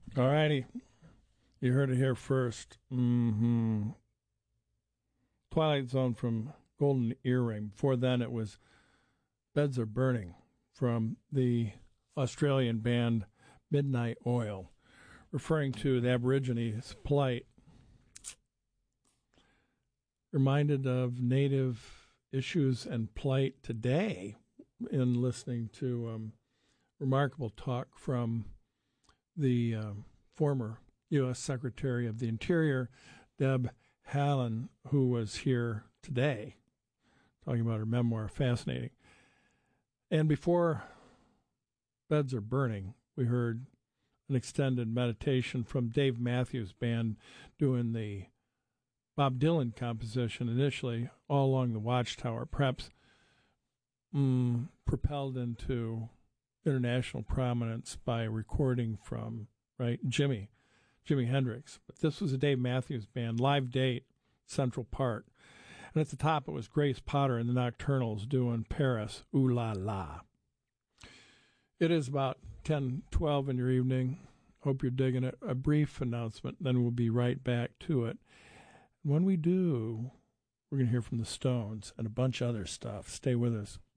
All righty. You heard it here first. Twilight Zone from Golden Earring. Before then, it was Beds Are Burning from the Australian band Midnight Oil, referring to the Aborigines' plight. Reminded of Native issues and plight today in listening to remarkable talk from the former U.S. Secretary of the Interior, Deb Haaland, who was here today, talking about her memoir. Fascinating. And before Beds Are Burning, we heard an extended meditation from Dave Matthews Band doing the Bob Dylan composition initially, All Along the Watchtower, perhaps propelled into international prominence by recording from, Jimi Hendrix. But this was a Dave Matthews Band, live date, Central Park. And at the top, it was Grace Potter and the Nocturnals doing Paris, Ooh La La. It is about 10:12 in your evening. Hope you're digging it. A brief announcement, then we'll be right back to it. When we do, we're going to hear from the Stones and a bunch of other stuff. Stay with us.